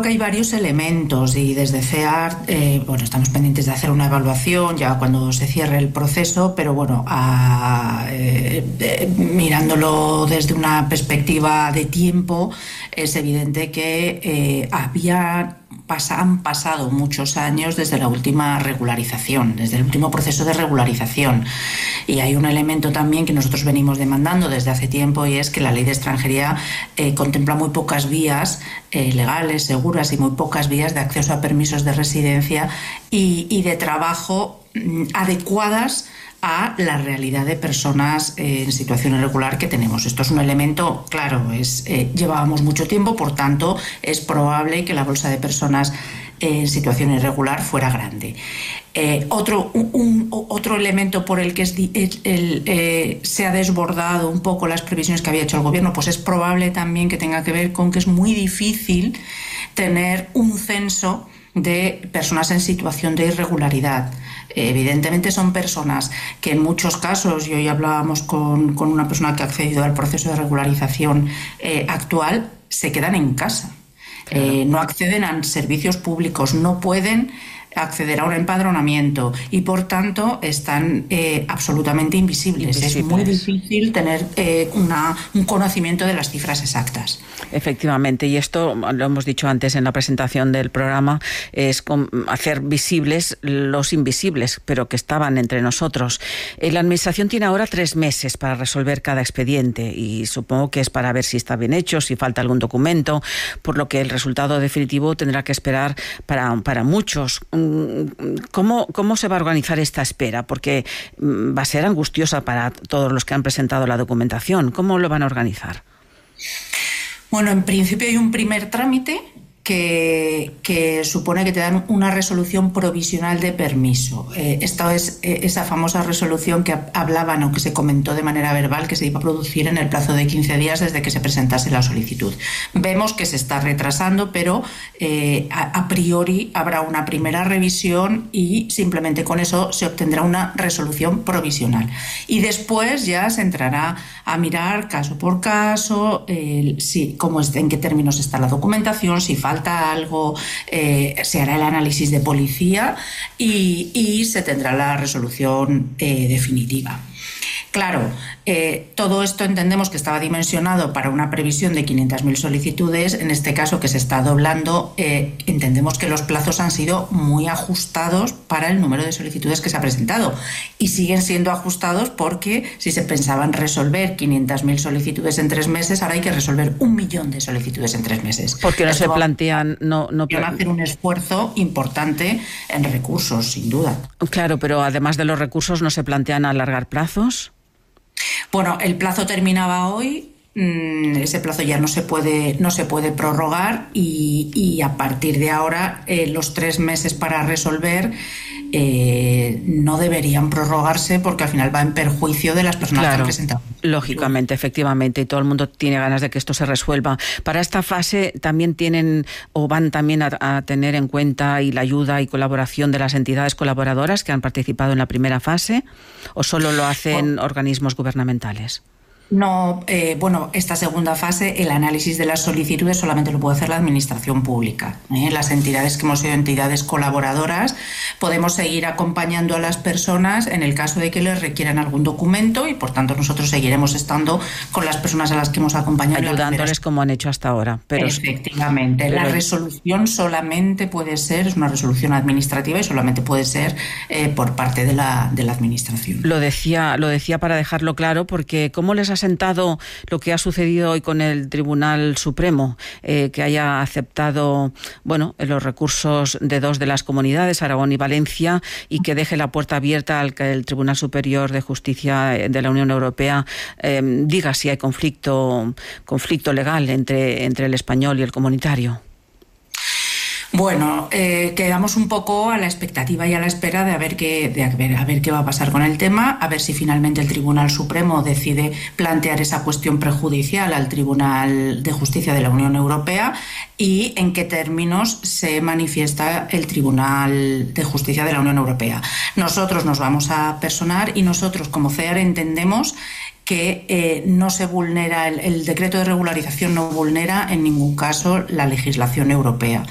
que hay varios elementos y desde CEART, estamos pendientes de hacer una evaluación ya cuando se cierre el proceso, pero mirándolo desde una perspectiva de tiempo, es evidente que han pasado muchos años desde la última regularización, desde el último proceso de regularización. Y hay un elemento también que nosotros venimos demandando desde hace tiempo, y es que la ley de extranjería contempla muy pocas vías legales, seguras, y muy pocas vías de acceso a permisos de residencia y de trabajo adecuadas a la realidad de personas en situación irregular que tenemos. Esto es un elemento, claro, llevábamos mucho tiempo, por tanto, es probable que la bolsa de personas en situación irregular fuera grande. Otro elemento por el que se ha desbordado un poco las previsiones que había hecho el Gobierno, pues es probable también que tenga que ver con que es muy difícil tener un censo de personas en situación de irregularidad. Evidentemente son personas que en muchos casos, y hoy hablábamos con una persona que ha accedido al proceso de regularización actual, se quedan en casa. Claro. No acceden a servicios públicos, no pueden acceder a un empadronamiento y por tanto están absolutamente invisibles. Es muy difícil tener un conocimiento de las cifras exactas. Efectivamente, y esto lo hemos dicho antes en la presentación del programa, es hacer visibles los invisibles, pero que estaban entre nosotros. La Administración tiene ahora 3 meses para resolver cada expediente y supongo que es para ver si está bien hecho, si falta algún documento, por lo que el resultado definitivo tendrá que esperar para muchos. ¿Cómo se va a organizar esta espera? Porque va a ser angustiosa para todos los que han presentado la documentación. ¿Cómo lo van a organizar? Bueno, en principio hay un primer trámite que supone que te dan una resolución provisional de permiso. Esta es esa famosa resolución que hablaban o que se comentó de manera verbal que se iba a producir en el plazo de 15 días desde que se presentase la solicitud. Vemos que se está retrasando, pero a priori habrá una primera revisión y simplemente con eso se obtendrá una resolución provisional. Y después ya se entrará a mirar caso por caso, en qué términos está la documentación, si falta algo, se hará el análisis de policía y se tendrá la resolución definitiva. Claro, todo esto entendemos que estaba dimensionado para una previsión de 500.000 solicitudes. En este caso, que se está doblando, entendemos que los plazos han sido muy ajustados para el número de solicitudes que se ha presentado y siguen siendo ajustados porque si se pensaban resolver 500.000 solicitudes en 3 meses, ahora hay que resolver 1 millón de solicitudes en 3 meses. Porque no se plantean... hacer un esfuerzo importante en recursos, sin duda. Claro, pero además de los recursos, ¿no se plantean alargar plazos? Bueno, el plazo terminaba hoy, ese plazo ya no se puede prorrogar y a partir de ahora los 3 meses para resolver no deberían prorrogarse porque al final va en perjuicio de las personas que han presentado. Lógicamente, efectivamente, y todo el mundo tiene ganas de que esto se resuelva. Para esta fase también van también a tener en cuenta y la ayuda y colaboración de las entidades colaboradoras que han participado en la primera fase, ¿o solo lo hacen organismos gubernamentales? No, esta segunda fase, el análisis de las solicitudes solamente lo puede hacer la Administración Pública. Las entidades que hemos sido entidades colaboradoras podemos seguir acompañando a las personas en el caso de que les requieran algún documento y por tanto nosotros seguiremos estando con las personas a las que hemos acompañado. Ayudándoles como han hecho hasta ahora. Efectivamente, la resolución solamente puede ser, es una resolución administrativa y solamente puede ser por parte de la Administración. Lo decía para dejarlo claro, porque ¿cómo les ha sentado lo que ha sucedido hoy con el Tribunal Supremo, que haya aceptado los recursos de 2 de las comunidades, Aragón y Valencia, y que deje la puerta abierta al que el Tribunal Superior de Justicia de la Unión Europea diga si hay conflicto legal entre el español y el comunitario? Bueno, quedamos un poco a la expectativa y a la espera de a ver qué va a pasar con el tema, a ver si finalmente el Tribunal Supremo decide plantear esa cuestión prejudicial al Tribunal de Justicia de la Unión Europea y en qué términos se manifiesta el Tribunal de Justicia de la Unión Europea. Nosotros nos vamos a personar y nosotros como CEAR entendemos que no se vulnera, el decreto de regularización no vulnera en ningún caso la legislación europea.